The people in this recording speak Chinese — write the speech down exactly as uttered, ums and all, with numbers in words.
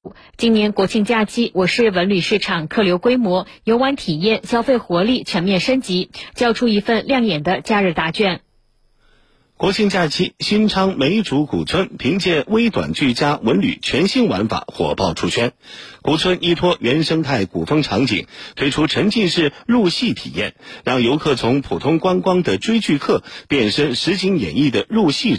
今年国庆假期，我市文旅市场客流规模、游玩体验、消费活力全面升级，交出一份亮眼的假日答卷。 国庆假期，新昌梅竹古村凭借微短俱佳文旅全新玩法火爆出圈。古村依托原生态古风场景，推出沉浸式入戏体验，让游客从普通观光的追剧客变身实景演绎的入戏